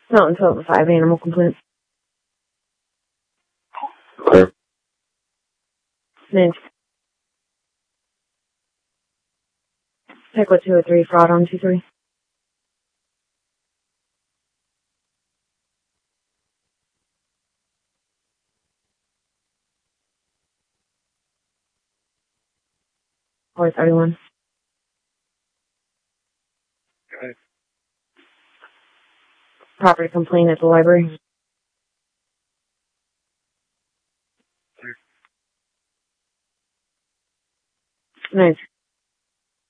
Mountain 1205, animal complaint. Clear. Names. Pickwood 203, fraud on 23. Or 31. Go ahead. Property complaint at the library. Clear. Names.